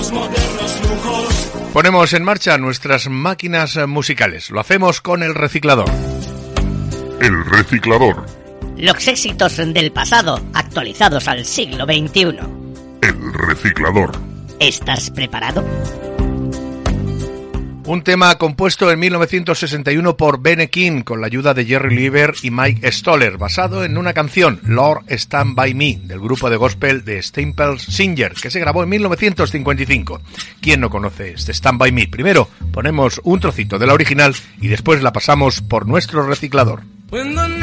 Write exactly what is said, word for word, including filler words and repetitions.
los modernos lujos. Ponemos en marcha nuestras máquinas musicales. Lo hacemos con el reciclador. El reciclador. Los éxitos del pasado actualizados al siglo veintiuno. El reciclador. ¿Estás preparado? Un tema compuesto en mil novecientos sesenta y uno por Bene King con la ayuda de Jerry Leiber y Mike Stoller, basado en una canción, Lord Stand By Me, del grupo de gospel de Staple Singer, que se grabó en mil novecientos cincuenta y cinco. ¿Quién no conoce este Stand By Me? Primero ponemos un trocito de la original y después la pasamos por nuestro reciclador.